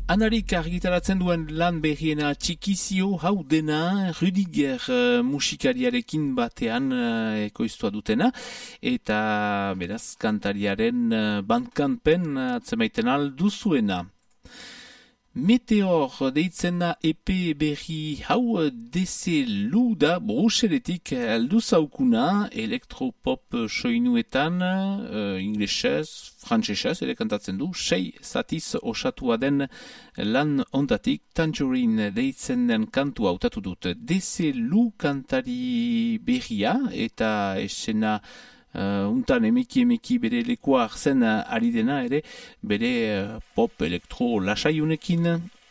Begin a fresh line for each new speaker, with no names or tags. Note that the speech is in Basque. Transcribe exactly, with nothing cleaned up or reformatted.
Anarik argitaratzen duen lan berriena txikizio hau dena Rüdiger uh, musikariarekin batean uh, ekoiztua dutena eta beraz kantariaren uh, bandkampen uh, atzemaiten alduzuena. Meteor deitzen da E P berri hau D C Lu da Bruseletik heldu zaukuna elektropop soinuetan, uh, inglesez, frantsesez ere kantatzen du, sei zatiz osatua den lan ondatik Tangerine deitzen den kantua hautatu dut. D C Lu kantari berria eta esena Uh, untan emeki emeki bere lekoa arzen uh, ari dena ere bere uh, pop elektro lasaiunekin.